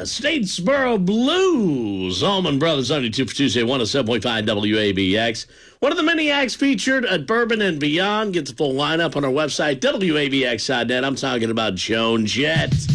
Statesboro Blues. Allman Brothers, 92 for Tuesday, 107.5 WABX. One of the many acts featured at Bourbon and Beyond. Get the full lineup on our website, WABX.net. I'm talking about Joan Jett.